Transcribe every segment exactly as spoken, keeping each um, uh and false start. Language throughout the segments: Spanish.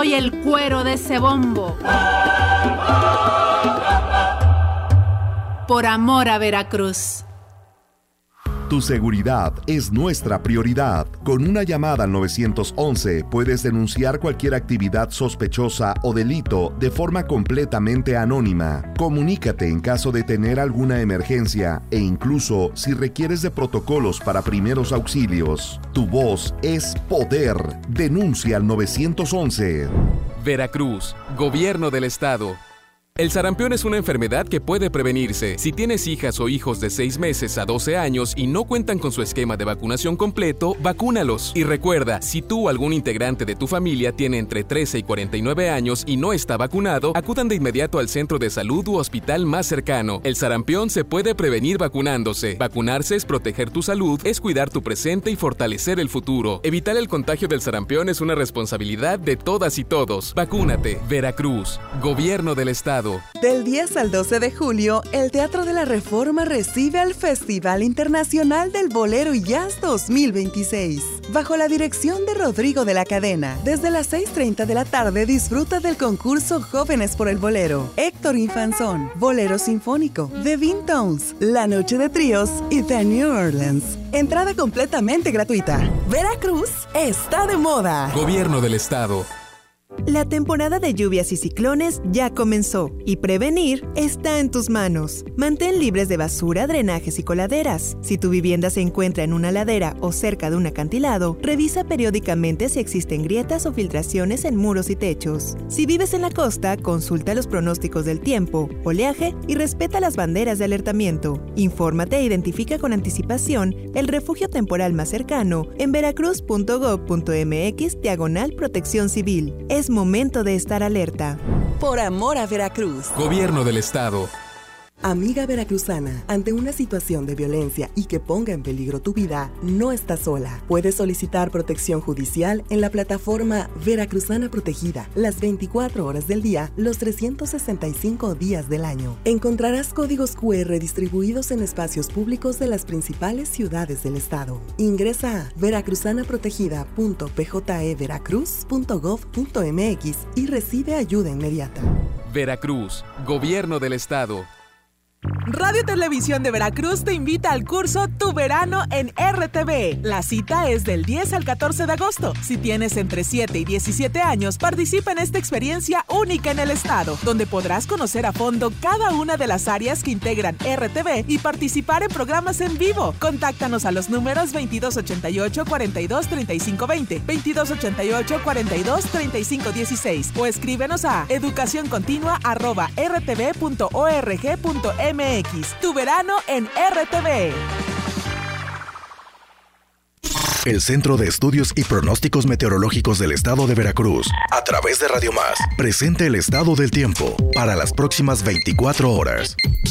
soy el cuero de ese bombo. Por amor a Veracruz. Tu seguridad es nuestra prioridad. Con una llamada al nueve once puedes denunciar cualquier actividad sospechosa o delito de forma completamente anónima. Comunícate en caso de tener alguna emergencia e incluso si requieres de protocolos para primeros auxilios. Tu voz es poder. Denuncia al nueve once. Veracruz, Gobierno del Estado. El sarampión es una enfermedad que puede prevenirse. Si tienes hijas o hijos de seis meses a doce años y no cuentan con su esquema de vacunación completo, vacúnalos. Y recuerda, si tú o algún integrante de tu familia tiene entre trece y cuarenta y nueve años y no está vacunado, acudan de inmediato al centro de salud u hospital más cercano. El sarampión se puede prevenir vacunándose. Vacunarse es proteger tu salud, es cuidar tu presente y fortalecer el futuro. Evitar el contagio del sarampión es una responsabilidad de todas y todos. Vacúnate. Veracruz, Gobierno del Estado. Del diez al doce de julio, el Teatro de la Reforma recibe al Festival Internacional del Bolero y Jazz dos mil veintiséis. Bajo la dirección de Rodrigo de la Cadena, desde las seis treinta de la tarde disfruta del concurso Jóvenes por el Bolero, Héctor Infanzón, Bolero Sinfónico, The Vintones, La Noche de Tríos y The New Orleans. Entrada completamente gratuita. Veracruz está de moda. Gobierno del Estado. La temporada de lluvias y ciclones ya comenzó y prevenir está en tus manos. Mantén libres de basura, drenajes y coladeras. Si tu vivienda se encuentra en una ladera o cerca de un acantilado, revisa periódicamente si existen grietas o filtraciones en muros y techos. Si vives en la costa, consulta los pronósticos del tiempo, oleaje y respeta las banderas de alertamiento. Infórmate e identifica con anticipación el refugio temporal más cercano en veracruz punto gob punto mx diagonal protección civil. Es momento de estar alerta. Por amor a Veracruz. Gobierno del Estado. Amiga veracruzana, ante una situación de violencia y que ponga en peligro tu vida, no estás sola. Puedes solicitar protección judicial en la plataforma Veracruzana Protegida, las veinticuatro horas del día, los trescientos sesenta y cinco días del año. Encontrarás códigos cu erre distribuidos en espacios públicos de las principales ciudades del estado. Ingresa a veracruzana protegida punto p j e veracruz punto gob punto mx y recibe ayuda inmediata. Veracruz, Gobierno del Estado. Radio Televisión de Veracruz te invita al curso Tu Verano en erre te ve. La cita es del diez al catorce de agosto. Si tienes entre siete y diecisiete años, participa en esta experiencia única en el estado, donde podrás conocer a fondo cada una de las áreas que integran erre te ve y participar en programas en vivo. Contáctanos a los números veintidós ochenta y ocho, cuarenta y dos, treinta y cinco veinte, veintidós ochenta y ocho, cuarenta y dos, treinta y cinco dieciséis o escríbenos a educacioncontinua arroba erre te ve punto org punto mx. Tu verano en erre te ve. El Centro de Estudios y Pronósticos Meteorológicos del Estado de Veracruz, a través de Radio Más, presenta el estado del tiempo para las próximas veinticuatro horas.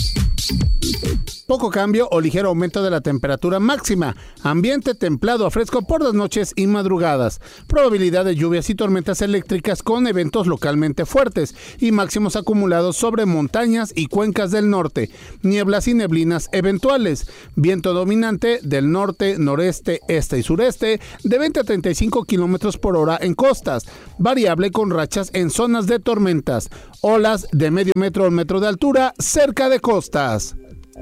Poco cambio o ligero aumento de la temperatura máxima. Ambiente templado a fresco por las noches y madrugadas. Probabilidad de lluvias y tormentas eléctricas con eventos localmente fuertes y máximos acumulados sobre montañas y cuencas del norte. Nieblas y neblinas eventuales. Viento dominante del norte, noreste, este y sureste de veinte a treinta y cinco kilómetros por hora en costas. Variable con rachas en zonas de tormentas. Olas de medio metro a un metro de altura cerca de costas.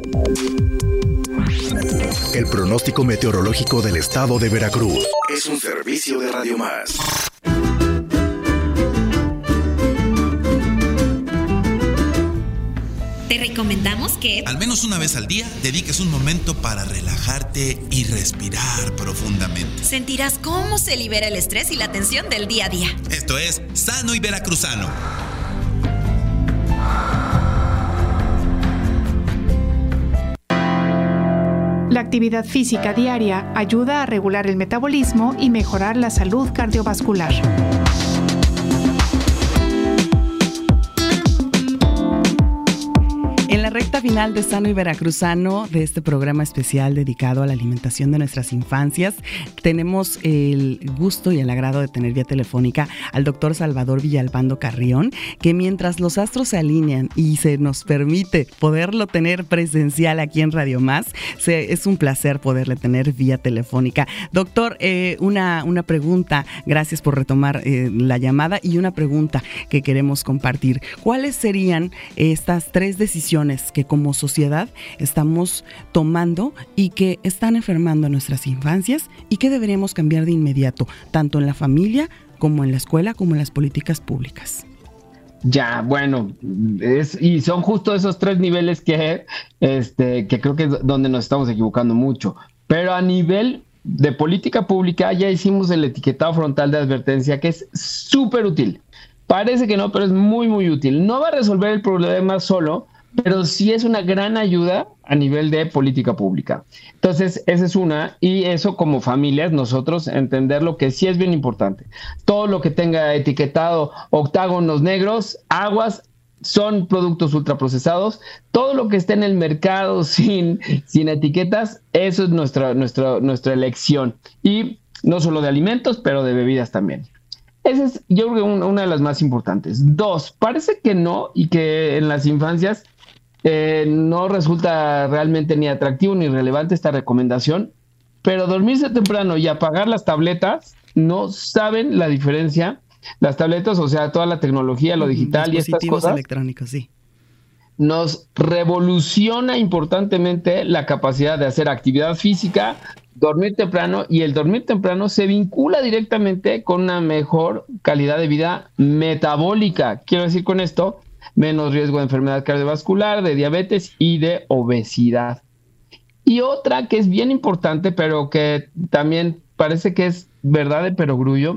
El pronóstico meteorológico del estado de Veracruz es un servicio de Radio Más. Te recomendamos que, al menos una vez al día, dediques un momento para relajarte y respirar profundamente. Sentirás cómo se libera el estrés y la tensión del día a día. Esto es Sano y Veracruzano. La actividad física diaria ayuda a regular el metabolismo y mejorar la salud cardiovascular. En la recta final de Sano y Veracruzano, de este programa especial dedicado a la alimentación de nuestras infancias. Tenemos el gusto y el agrado de tener vía telefónica al doctor Salvador Villalpando Carrión, que mientras los astros se alinean y se nos permite poderlo tener presencial aquí en Radio Más, se, es un placer poderle tener vía telefónica. Doctor, eh, una, una pregunta, gracias por retomar eh, la llamada, y una pregunta que queremos compartir. ¿Cuáles serían estas tres decisiones que como sociedad estamos tomando y que están enfermando a nuestras infancias y que deberíamos cambiar de inmediato, tanto en la familia como en la escuela, como en las políticas públicas? Ya, bueno, es, y son justo esos tres niveles que, este, que creo que es donde nos estamos equivocando mucho. Pero a nivel de política pública ya hicimos el etiquetado frontal de advertencia, que es súper útil. Parece que no, pero es muy, muy útil. No va a resolver el problema solo, pero sí es una gran ayuda a nivel de política pública. Entonces, esa es una, y eso como familias, nosotros entender lo que sí es bien importante. Todo lo que tenga etiquetado octágonos negros, aguas, son productos ultraprocesados. Todo lo que esté en el mercado sin, sin etiquetas, eso es nuestra, nuestra, nuestra elección. Y no solo de alimentos, pero de bebidas también. Esa es, yo creo que una, una de las más importantes. Dos, parece que no, y que en las infancias eh, no resulta realmente ni atractivo ni relevante esta recomendación, pero dormirse temprano y apagar las tabletas, no saben la diferencia. Las tabletas, o sea, toda la tecnología, lo digital y estas cosas electrónicos, sí, nos revoluciona importantemente la capacidad de hacer actividad física, dormir temprano, y el dormir temprano se vincula directamente con una mejor calidad de vida metabólica. Quiero decir con esto, menos riesgo de enfermedad cardiovascular, de diabetes y de obesidad. Y otra que es bien importante, pero que también parece que es verdad de perogrullo,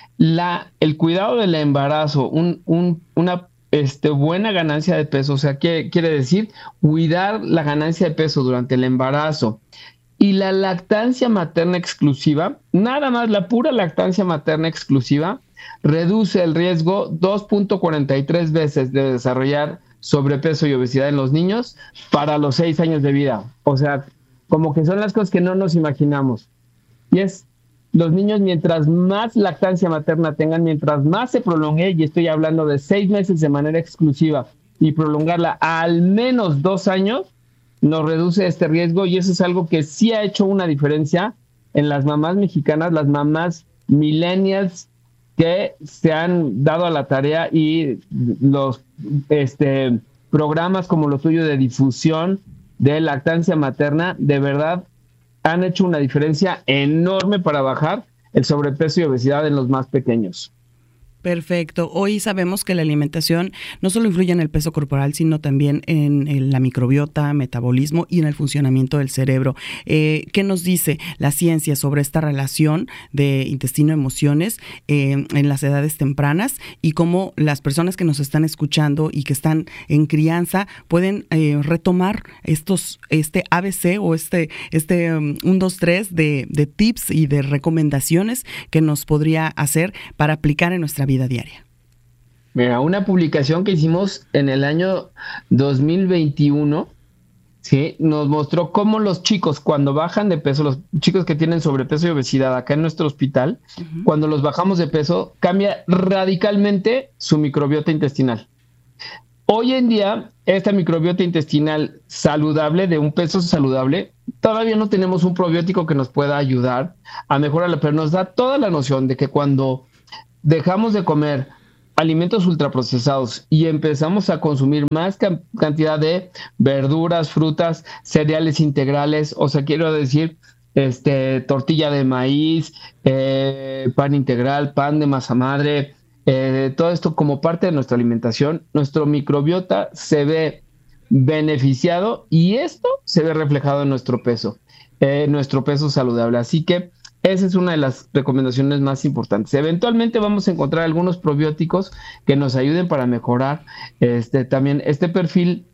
la, el cuidado del embarazo, un, un, una este, buena ganancia de peso, o sea, ¿qué quiere decir? Cuidar la ganancia de peso durante el embarazo. Y la lactancia materna exclusiva, nada más la pura lactancia materna exclusiva, reduce el riesgo dos punto cuarenta y tres veces de desarrollar sobrepeso y obesidad en los niños para los seis años de vida. O sea, como que son las cosas que no nos imaginamos. Y es, los niños, mientras más lactancia materna tengan, mientras más se prolongue, y estoy hablando de seis meses de manera exclusiva, y prolongarla a al menos dos años, nos reduce este riesgo, y eso es algo que sí ha hecho una diferencia en las mamás mexicanas, las mamás millennials que se han dado a la tarea, y los este, programas como lo tuyo de difusión de lactancia materna, de verdad han hecho una diferencia enorme para bajar el sobrepeso y obesidad en los más pequeños. Perfecto. Hoy sabemos que la alimentación no solo influye en el peso corporal, sino también en, en la microbiota, metabolismo y en el funcionamiento del cerebro. Eh, ¿Qué nos dice la ciencia sobre esta relación de intestino-emociones eh, en las edades tempranas, y cómo las personas que nos están escuchando y que están en crianza pueden eh, retomar estos este A B C o este este um, uno, dos, tres de, de tips y de recomendaciones que nos podría hacer para aplicar en nuestra vida diaria? Mira, una publicación que hicimos en el año dos mil veintiuno, ¿sí?, nos mostró cómo los chicos, cuando bajan de peso, los chicos que tienen sobrepeso y obesidad acá en nuestro hospital, uh-huh. cuando los bajamos de peso, cambia radicalmente su microbiota intestinal. Hoy en día, esta microbiota intestinal saludable, de un peso saludable, todavía no tenemos un probiótico que nos pueda ayudar a mejorarla, pero nos da toda la noción de que cuando dejamos de comer alimentos ultraprocesados y empezamos a consumir más ca- cantidad de verduras, frutas, cereales integrales, o sea, quiero decir, este, tortilla de maíz, eh, pan integral, pan de masa madre, eh, todo esto como parte de nuestra alimentación, nuestro microbiota se ve beneficiado, y esto se ve reflejado en nuestro peso, eh, nuestro peso saludable. Así que esa es una de las recomendaciones más importantes. Eventualmente vamos a encontrar algunos probióticos que nos ayuden para mejorar este, también este perfil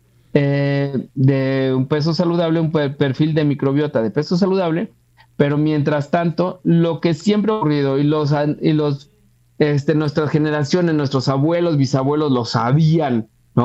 eh, de un peso saludable, un perfil de microbiota de peso saludable, pero mientras tanto, lo que siempre ha ocurrido, y los, y los este, nuestras generaciones, nuestros abuelos, bisabuelos lo sabían, ¿no?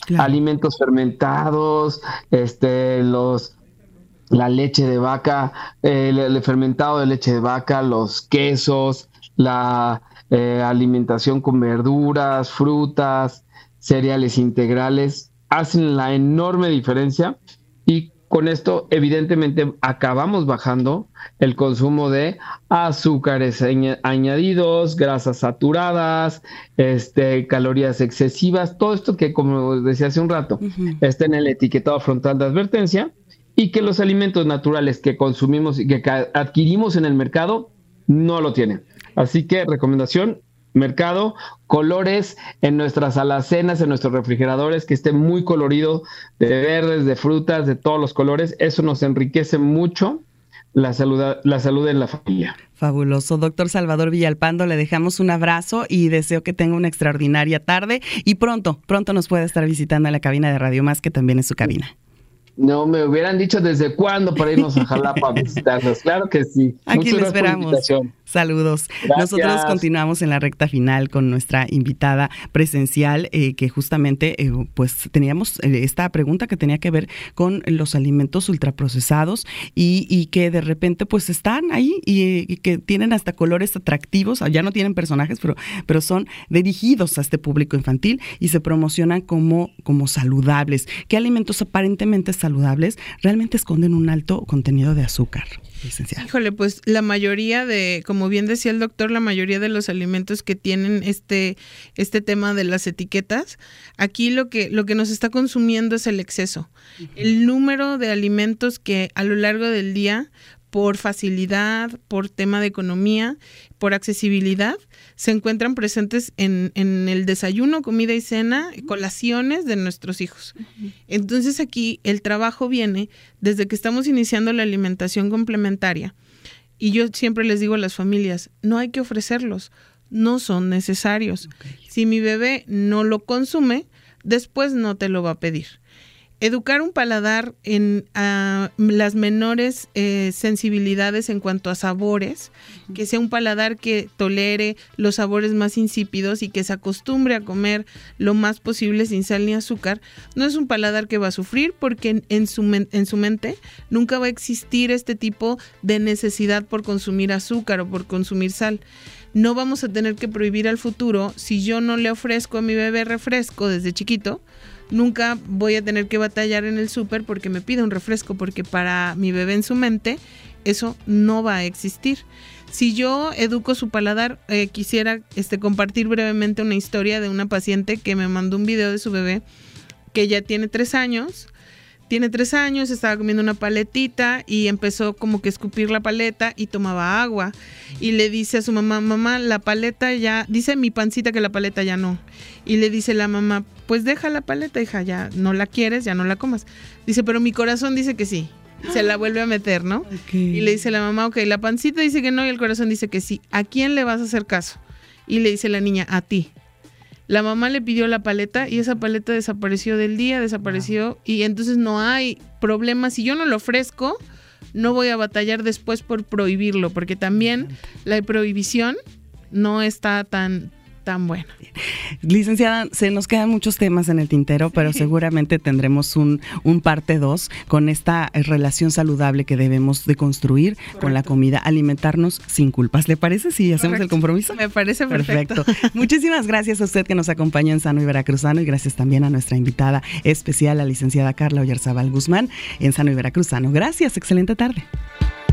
claro. alimentos fermentados, este, los, la leche de vaca, eh, el, el fermentado de leche de vaca, los quesos, la eh, alimentación con verduras, frutas, cereales integrales, hacen la enorme diferencia y con esto evidentemente acabamos bajando el consumo de azúcares añadidos, grasas saturadas, este, calorías excesivas, todo esto que, como decía hace un rato, uh-huh. está en el etiquetado frontal de advertencia, y que los alimentos naturales que consumimos y que adquirimos en el mercado no lo tienen. Así que recomendación, mercado, colores en nuestras alacenas, en nuestros refrigeradores, que esté muy colorido, de verdes, de frutas, de todos los colores. Eso nos enriquece mucho la salud, la salud en la familia. Fabuloso. Doctor Salvador Villalpando, le dejamos un abrazo y deseo que tenga una extraordinaria tarde y pronto, pronto nos pueda estar visitando en la cabina de Radio Más, que también es su cabina. No, me hubieran dicho desde cuándo para irnos a Jalapa a visitarlos. Claro que sí. Aquí le esperamos. Saludos. Gracias. Nosotros continuamos en la recta final con nuestra invitada presencial, eh, que justamente eh, pues teníamos eh, esta pregunta que tenía que ver con los alimentos ultraprocesados y, y que de repente pues están ahí y, y que tienen hasta colores atractivos, ya no tienen personajes, pero, pero son dirigidos a este público infantil y se promocionan como, como saludables. ¿Qué alimentos aparentemente saludables realmente esconden un alto contenido de azúcar, licenciada? Híjole, pues la mayoría de, como bien decía el doctor, la mayoría de los alimentos que tienen este, este tema de las etiquetas, aquí lo que, lo que nos está consumiendo es el exceso. Uh-huh. El número de alimentos que a lo largo del día, por facilidad, por tema de economía, por accesibilidad, se encuentran presentes en, en el desayuno, comida y cena, colaciones de nuestros hijos. Uh-huh. Entonces aquí el trabajo viene desde que estamos iniciando la alimentación complementaria. Y yo siempre les digo a las familias, no hay que ofrecerlos, no son necesarios. Okay. Si mi bebé no lo consume, después no te lo va a pedir. Educar un paladar en uh, las menores eh, sensibilidades en cuanto a sabores, uh-huh. que sea un paladar que tolere los sabores más insípidos y que se acostumbre a comer lo más posible sin sal ni azúcar, no es un paladar que va a sufrir porque en, en, su, men- en su mente nunca va a existir este tipo de necesidad por consumir azúcar o por consumir sal. No vamos a tener que prohibir al futuro, si yo no le ofrezco a mi bebé refresco desde chiquito, nunca voy a tener que batallar en el súper porque me pide un refresco, porque para mi bebé en su mente eso no va a existir. Si yo educo su paladar, eh, quisiera este, compartir brevemente una historia de una paciente que me mandó un video de su bebé que ya tiene tres años. Tiene tres años, estaba comiendo una paletita y empezó como que a escupir la paleta y tomaba agua. Y le dice a su mamá, mamá, la paleta ya, dice mi pancita que la paleta ya no. Y le dice la mamá, pues deja la paleta, hija, ya no la quieres, ya no la comas. Dice, pero mi corazón dice que sí. Se la vuelve a meter, ¿no? Okay. Y le dice la mamá, ok, la pancita dice que no y el corazón dice que sí. ¿A quién le vas a hacer caso? Y le dice la niña, a ti. La mamá le pidió la paleta y esa paleta desapareció del día, desapareció wow. y entonces no hay problema. Si yo no lo ofrezco, no voy a batallar después por prohibirlo, porque también la prohibición no está tan, tan buena. Licenciada, se nos quedan muchos temas en el tintero, pero sí. seguramente tendremos un, un parte dos con esta relación saludable que debemos de construir Correcto. Con la comida, alimentarnos sin culpas. ¿Le parece si hacemos Correcto. El compromiso? Me parece perfecto. perfecto. Muchísimas gracias a usted que nos acompañó en Sano y Veracruzano y gracias también a nuestra invitada especial, la licenciada Carla Oyarzabal Guzmán en Sano y Veracruzano. Gracias, excelente tarde.